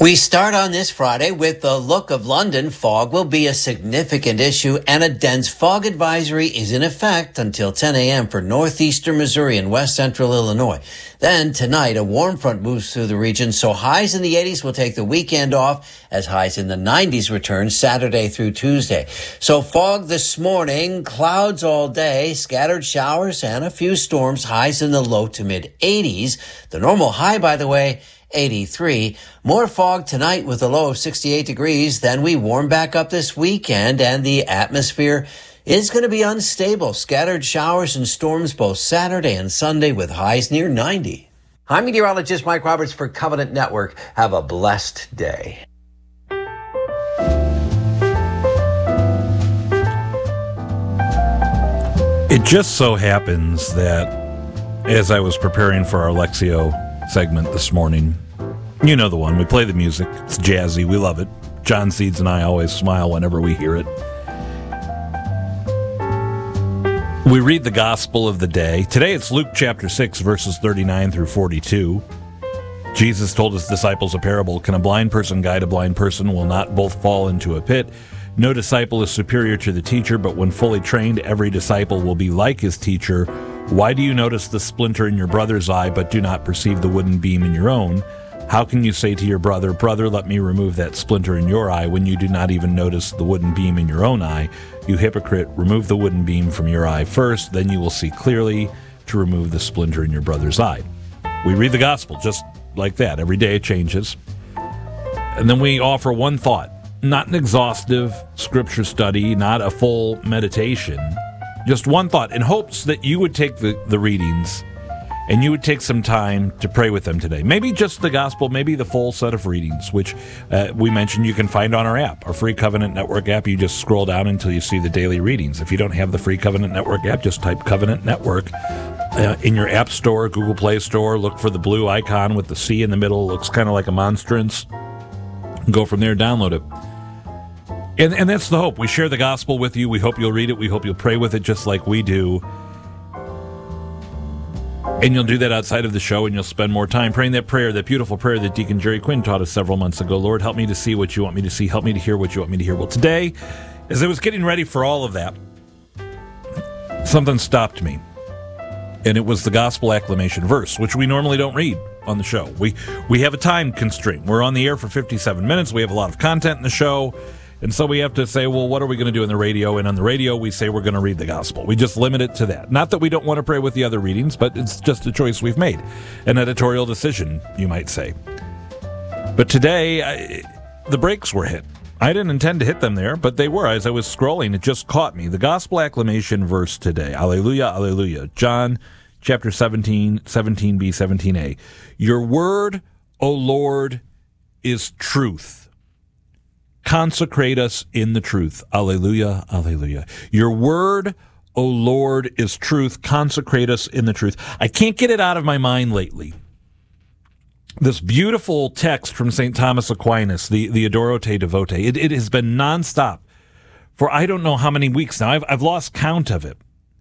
We start on this Friday with the look of London. Fog will be a significant issue, and a dense fog advisory is in effect until 10 a.m. for northeastern Missouri and west central Illinois. Then tonight, a warm front moves through the region, so highs in the 80s will take the weekend off as highs in the 90s return Saturday through Tuesday. So fog this morning, clouds all day, scattered showers and a few storms, highs in the low to mid 80s. The normal high, by the way, 83. More fog tonight with a low of 68 degrees. Then we warm back up this weekend, and the atmosphere is going to be unstable. Scattered showers and storms both Saturday and Sunday with highs near 90. I'm meteorologist Mike Roberts for Covenant Network. Have a blessed day. It just so happens that as I was preparing for our Lectio segment this morning, you know the one, we play the music, it's jazzy, we love it. John Seeds and I always smile whenever we hear it. We read the gospel of the day. Today it's Luke chapter 6, verses 39 through 42. Jesus told his disciples a parable. Can a blind person guide a blind person? Will not both fall into a pit? No disciple is superior to the teacher, but when fully trained, every disciple will be like his teacher. Why do you notice the splinter in your brother's eye, but do not perceive the wooden beam in your own? How can you say to your brother, "Brother, let me remove that splinter in your eye," when you do not even notice the wooden beam in your own eye? You hypocrite, remove the wooden beam from your eye first, then you will see clearly to remove the splinter in your brother's eye. We read the gospel just like that. Every day it changes. And then we offer one thought, not an exhaustive scripture study, not a full meditation, just one thought, in hopes that you would take the readings and you would take some time to pray with them today. Maybe just the gospel, maybe the full set of readings, which we mentioned you can find on our app, our free Covenant Network app. You just scroll down until you see the daily readings. If you don't have the free Covenant Network app, just type Covenant Network in your App Store, Google Play Store. Look for the blue icon with the C in the middle. It looks kind of like a monstrance. Go from there, download it. And that's the hope. We share the gospel with you. We hope you'll read it. We hope you'll pray with it just like we do. And you'll do that outside of the show, and you'll spend more time praying that prayer, that beautiful prayer that Deacon Jerry Quinn taught us several months ago. Lord, help me to see what you want me to see. Help me to hear what you want me to hear. Well, today, as I was getting ready for all of that, something stopped me. And it was the gospel acclamation verse, which we normally don't read on the show. We have a time constraint. We're on the air for 57 minutes. We have a lot of content in the show. And so we have to say, well, what are we going to do on the radio? And on the radio, we say we're going to read the gospel. We just limit it to that. Not that we don't want to pray with the other readings, but it's just a choice we've made. An editorial decision, you might say. But today, the brakes were hit. I didn't intend to hit them there, but they were. As I was scrolling, it just caught me. The gospel acclamation verse today. Alleluia, alleluia. John chapter 17, 17b, 17a. Your word, O Lord, is truth. Consecrate us in the truth. Alleluia, alleluia. Your word, O Lord, is truth. Consecrate us in the truth. I can't get it out of my mind lately. This beautiful text from St. Thomas Aquinas, the Adoro Te Devote, it has been nonstop for I don't know how many weeks now. I've lost count of it.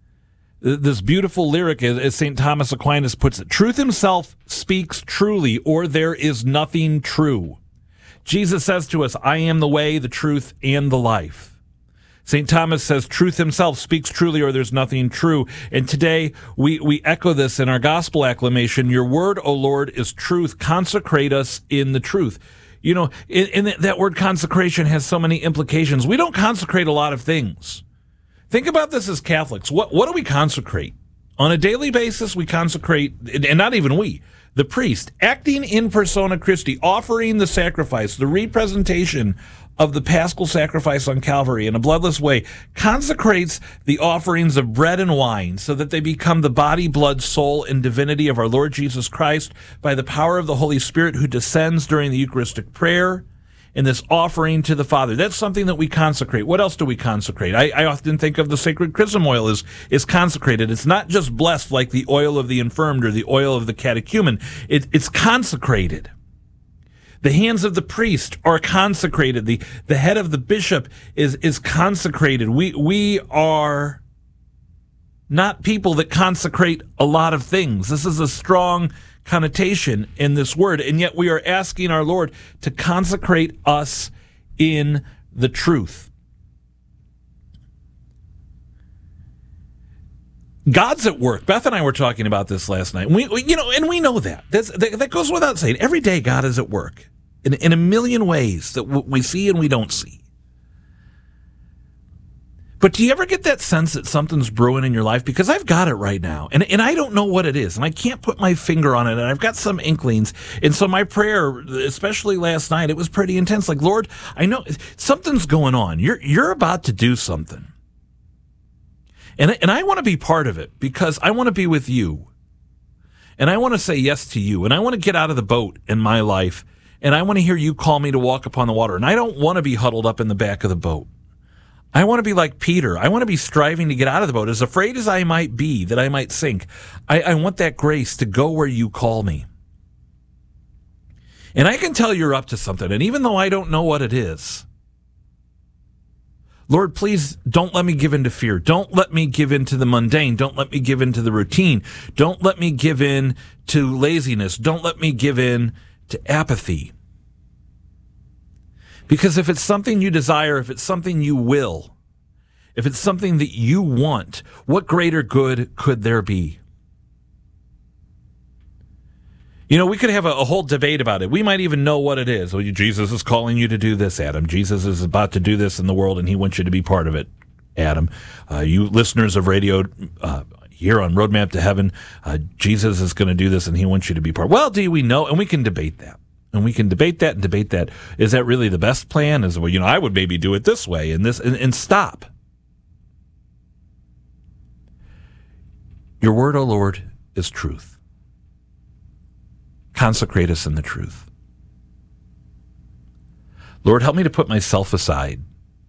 This beautiful lyric, as St. Thomas Aquinas puts it, truth himself speaks truly, or there is nothing true. Jesus says to us, I am the way, the truth, and the life. St. Thomas says, truth himself speaks truly, or there's nothing true. And today, we echo this in our gospel acclamation. Your word, O Lord, is truth. Consecrate us in the truth. You know, that word consecration has so many implications. We don't consecrate a lot of things. Think about this as Catholics. What do we consecrate? On a daily basis, we consecrate, and not even we, the priest, acting in persona Christi, offering the sacrifice, the representation of the paschal sacrifice on Calvary in a bloodless way, consecrates the offerings of bread and wine so that they become the body, blood, soul, and divinity of our Lord Jesus Christ by the power of the Holy Spirit who descends during the Eucharistic prayer in this offering to the Father. That's something that we consecrate. What else do we consecrate? I often think of the sacred chrism oil is consecrated. It's not just blessed like the oil of the infirmed or the oil of the catechumen. It's consecrated. The hands of the priest are consecrated. The head of the bishop is consecrated. We are not people that consecrate a lot of things. This is a strong connotation in this word, and yet we are asking our Lord to consecrate us in the truth. God's at work. Beth and I were talking about this last night. We know that. That goes without saying. Every day God is at work in a million ways that we see and we don't see. But do you ever get that sense that something's brewing in your life? Because I've got it right now, and I don't know what it is, and I can't put my finger on it, and I've got some inklings. And so my prayer, especially last night, it was pretty intense. Like, Lord, I know something's going on. You're about to do something. And I want to be part of it because I want to be with you. And I want to say yes to you. And I want to get out of the boat in my life, and I want to hear you call me to walk upon the water. And I don't want to be huddled up in the back of the boat. I want to be like Peter. I want to be striving to get out of the boat. As afraid as I might be that I might sink, I want that grace to go where you call me. And I can tell you're up to something. And even though I don't know what it is, Lord, please don't let me give in to fear. Don't let me give in to the mundane. Don't let me give in to the routine. Don't let me give in to laziness. Don't let me give in to apathy. Because if it's something you desire, if it's something you will, if it's something that you want, what greater good could there be? You know, we could have a whole debate about it. We might even know what it is. Well, Jesus is calling you to do this, Adam. Jesus is about to do this in the world, and he wants you to be part of it, Adam. You listeners of radio here on Roadmap to Heaven, Jesus is going to do this, and he wants you to be part. Well, do we know? And we can debate that. And we can debate that and debate that. Is that really the best plan? Is, well, I would maybe do it this way and this, and stop. Your word, O Lord, is truth. Consecrate us in the truth. Lord, help me to put myself aside.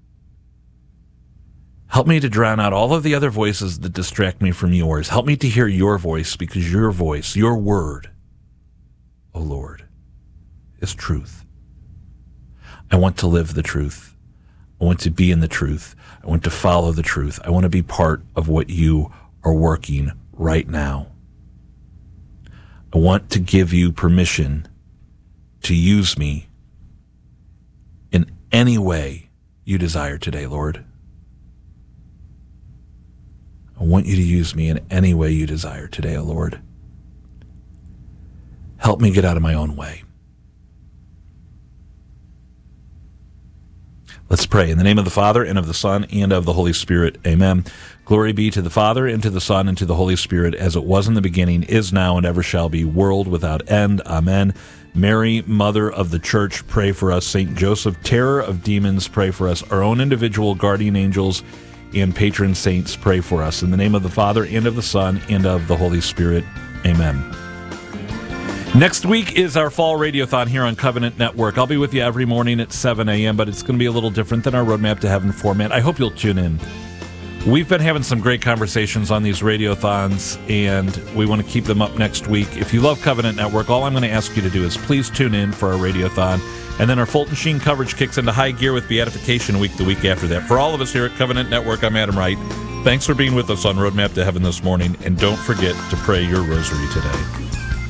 Help me to drown out all of the other voices that distract me from yours. Help me to hear your voice, because your voice, your word, O Lord, is truth. I want to live the truth. I want to be in the truth. I want to follow the truth. I want to be part of what you are working right now. I want to give you permission to use me in any way you desire today, Lord. I want you to use me in any way you desire today, O Lord. Help me get out of my own way. Let's pray. In the name of the Father, and of the Son, and of the Holy Spirit. Amen. Glory be to the Father, and to the Son, and to the Holy Spirit, as it was in the beginning, is now, and ever shall be, world without end. Amen. Mary, Mother of the Church, pray for us. Saint Joseph, terror of demons, pray for us. Our own individual guardian angels and patron saints, pray for us. In the name of the Father, and of the Son, and of the Holy Spirit. Amen. Next week is our fall radiothon here on Covenant Network. I'll be with you every morning at 7 a.m., but it's going to be a little different than our Roadmap to Heaven format. I hope you'll tune in. We've been having some great conversations on these radiothons, and we want to keep them up next week. If you love Covenant Network, all I'm going to ask you to do is please tune in for our radiothon, and then our Fulton Sheen coverage kicks into high gear with Beatification Week the week after that. For all of us here at Covenant Network, I'm Adam Wright. Thanks for being with us on Roadmap to Heaven this morning, and don't forget to pray your rosary today.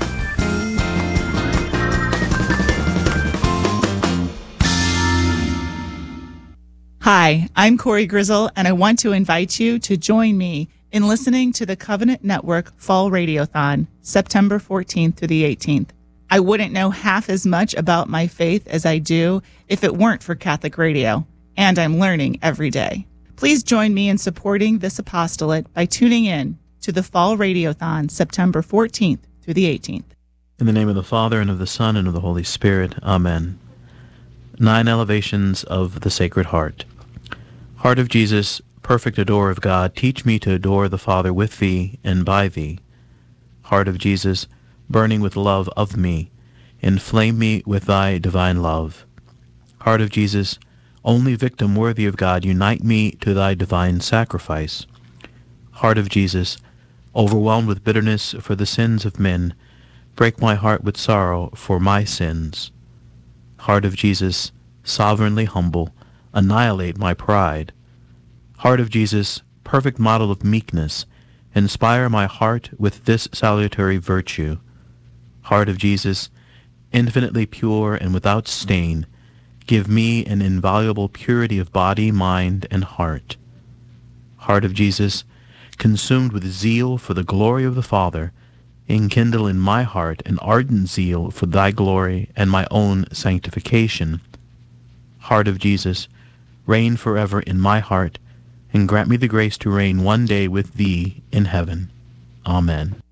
Hi, I'm Corey Grizzle, and I want to invite you to join me in listening to the Covenant Network Fall Radiothon, September 14th through the 18th. I wouldn't know half as much about my faith as I do if it weren't for Catholic radio, and I'm learning every day. Please join me in supporting this apostolate by tuning in to the Fall Radiothon, September 14th through the 18th. In the name of the Father, and of the Son, and of the Holy Spirit. Amen. 9 elevations of the Sacred Heart. Heart of Jesus, perfect adorer of God, teach me to adore the Father with thee and by thee. Heart of Jesus, burning with love of me, inflame me with thy divine love. Heart of Jesus, only victim worthy of God, unite me to thy divine sacrifice. Heart of Jesus, overwhelmed with bitterness for the sins of men, break my heart with sorrow for my sins. Heart of Jesus, sovereignly humble, annihilate my pride. Heart of Jesus, perfect model of meekness, inspire my heart with this salutary virtue. Heart of Jesus, infinitely pure and without stain, give me an inviolable purity of body, mind, and heart. Heart of Jesus, consumed with zeal for the glory of the Father, enkindle in my heart an ardent zeal for thy glory and my own sanctification. Heart of Jesus, reign forever in my heart, and grant me the grace to reign one day with thee in heaven. Amen.